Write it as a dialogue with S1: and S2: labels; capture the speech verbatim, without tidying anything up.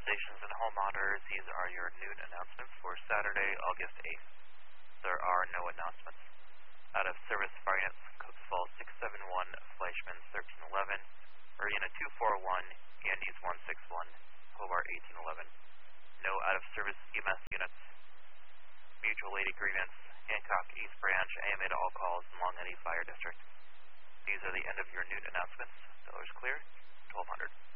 S1: stations and hall monitors, these are your noon announcements for Saturday, August eighth. There are no announcements. Out of service, Farnets, Cooks Falls six seven one, Fleischman's thirteen eleven, Marina two four one, Andes one six one, Hobart eighteen eleven. No out of service E M S units. Mutual aid agreements, Hancock East Branch, A M A to all calls in Long Eddy Fire District. These are the end of your noon announcements. Doors clear, twelve hundred.